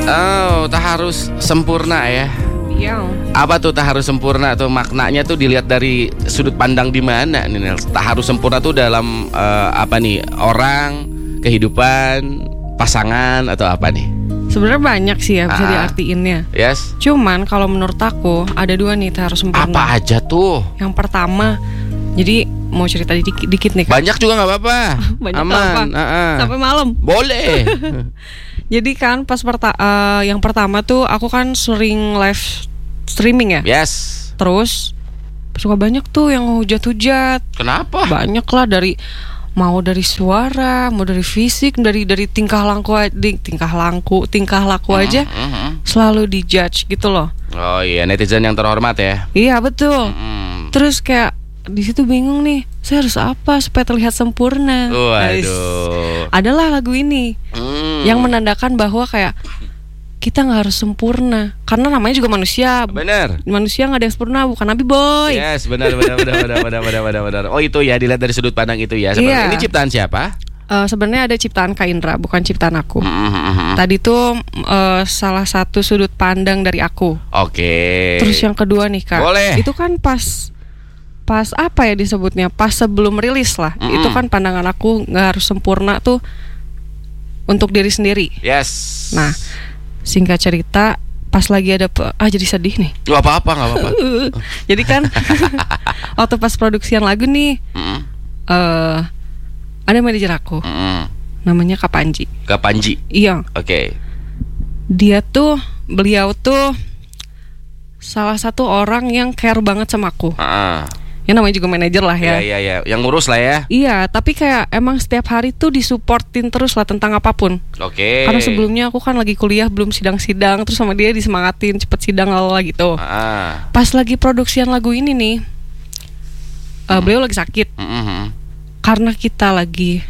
Oh, tak harus sempurna ya. Iya. Apa tuh tak harus sempurna tuh, maknanya tuh dilihat dari sudut pandang di mana nih Nels? Tak harus sempurna tuh dalam apa nih? Orang, kehidupan, pasangan atau apa nih? Sebenarnya banyak sih ya bisa diartiinnya. Yes. Cuman kalau menurut aku ada dua nih tak harus sempurna. Apa aja tuh? Yang pertama, jadi mau cerita dikit nih kan. Banyak juga nggak apa-apa. Banyak aman. Sampai malam. Boleh. Jadi kan pas yang pertama tuh aku kan sering live streaming ya. Yes. Terus suka banyak tuh yang hujat-hujat. Kenapa? Banyak lah, dari suara, mau dari fisik, dari tingkah laku aja selalu dijudge gitu loh. Oh iya, netizen yang terhormat ya. Iya betul. Terus kayak di situ bingung nih, saya harus apa supaya terlihat sempurna. Waduh. Adalah lagu ini yang menandakan bahwa kayak kita nggak harus sempurna, karena namanya juga manusia. Bener. Manusia nggak ada yang sempurna, bukan Nabi boy. Yes, benar. Oh itu ya, dilihat dari sudut pandang itu ya. Sebenarnya ini ciptaan siapa? Sebenarnya ada ciptaan Kak Indra, bukan ciptaan aku. Tadi tuh salah satu sudut pandang dari aku. Oke. Terus yang kedua nih Kak, boleh. Itu kan pas apa ya disebutnya, pas sebelum rilis lah. Itu kan pandangan aku nggak harus sempurna tuh untuk diri sendiri. Yes. Nah, singkat cerita, pas lagi ada jadi sedih nih. Gak apa-apa. Jadi kan waktu pas produksian lagu nih, ada manajer aku, namanya Kak Panji. Kak Panji. Iya. Oke. Beliau tuh salah satu orang yang care banget sama aku. Ya namanya juga manajer lah ya. Iya, yang ngurus lah ya. Iya, tapi kayak emang setiap hari tuh disupportin terus lah tentang apapun. Oke. Karena sebelumnya aku kan lagi kuliah, belum sidang-sidang, terus sama dia disemangatin cepet sidang lah gitu. Pas lagi produksian lagu ini nih, beliau lagi sakit. Karena kita lagi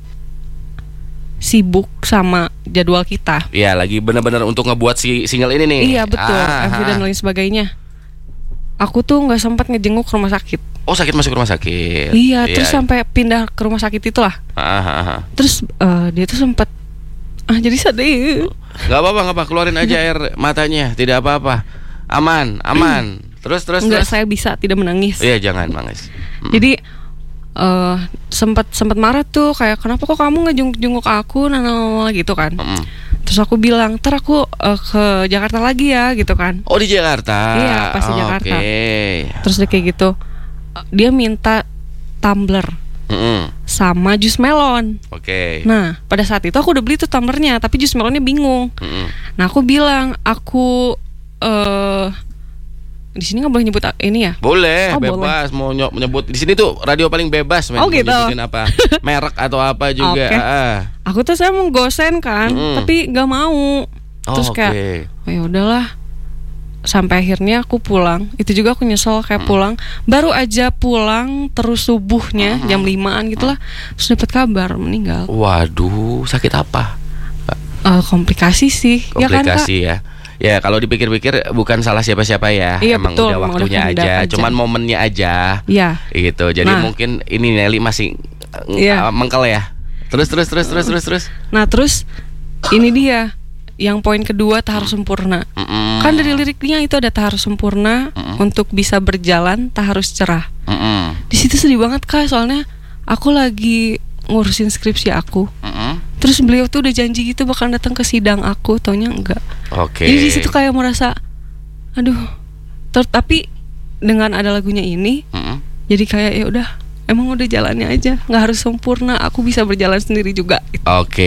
sibuk sama jadwal kita. Iya, lagi benar-benar untuk ngebuat si single ini nih. Iya betul, MV dan lain sebagainya. Aku tuh nggak sempat ngejenguk ke rumah sakit. Oh, sakit masuk rumah sakit. Iya, terus sampai pindah ke rumah sakit itulah. Terus dia tuh sempat jadi sedih. Gak apa-apa, keluarin aja air matanya, tidak apa-apa. Aman. Terus. Enggak, saya bisa tidak menangis. Iya, jangan nangis. Jadi sempat marah tuh, kayak kenapa kok kamu ngejenguk aku gitu kan. Terus aku bilang, ntar aku ke Jakarta lagi ya gitu kan. Oh, di Jakarta. Iya, pas di Jakarta. Terus dia kayak gitu, dia minta tumbler sama jus melon. Nah, pada saat itu aku udah beli tuh tumblernya, tapi jus melonnya bingung. Nah, aku bilang, aku di sini nggak boleh nyebut ini ya? Boleh, bebas boleh. Mau nyebut di sini tuh radio paling bebas. Oh gitu. Mau nyebutin apa, merek atau apa juga. Aku tuh saya mau gosen kan, tapi nggak mau. Terus kayak, oh ya udahlah. Sampai akhirnya aku pulang. Itu juga aku nyesel kayak pulang. Baru aja pulang, terus subuhnya jam 5-an gitulah, terus dapat kabar meninggal. Waduh, sakit apa? Komplikasi sih. Komplikasi ya. Ya kalau dipikir-pikir bukan salah siapa-siapa ya. Iya, emang betul, udah waktunya aja. Cuman momennya aja. Iya. Gitu. Jadi mungkin ini Nelly masih mengkel ya. Terus. Nah terus ini dia yang poin kedua, tak harus sempurna. Kan dari liriknya itu ada tak harus sempurna, untuk bisa berjalan tak harus cerah. Di situ sedih banget Kak, soalnya aku lagi ngurusin skripsi aku. Terus beliau tuh udah janji gitu bakal datang ke sidang aku, taunya enggak. Jadi di situ kayak merasa, aduh. Tapi dengan ada lagunya ini, jadi kayak ya udah, emang udah jalannya aja, nggak harus sempurna, aku bisa berjalan sendiri juga.